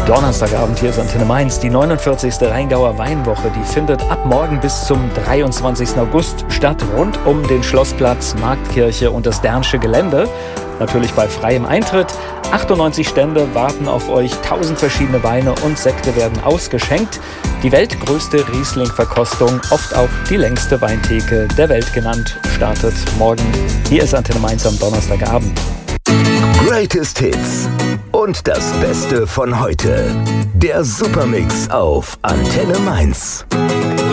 Donnerstagabend, hier ist Antenne Mainz. Die 49. Rheingauer Weinwoche, die findet ab morgen bis zum 23. August statt, rund um den Schlossplatz, Marktkirche und das Dernsche Gelände. Natürlich bei freiem Eintritt. 98 Stände warten auf euch, 1000 verschiedene Weine und Sekte werden ausgeschenkt. Die weltgrößte Riesling-Verkostung, oft auch die längste Weintheke der Welt genannt, startet morgen. Hier ist Antenne Mainz am Donnerstagabend. Greatest Hits und das Beste von heute. Der Supermix auf Antenne Mainz.